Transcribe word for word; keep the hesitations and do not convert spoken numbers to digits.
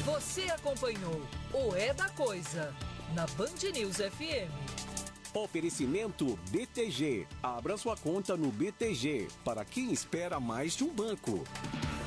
Você acompanhou o É da Coisa na Band News F M. Oferecimento B T G. Abra sua conta no B T G para quem espera mais de um banco.